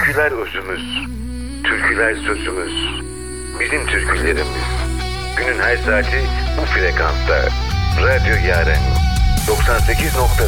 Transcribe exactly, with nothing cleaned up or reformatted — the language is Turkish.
Türküler özümüz, türküler sözümüz, bizim türkülerimiz. Günün her saati bu frekansta. Radyo Yaren doksan sekiz nokta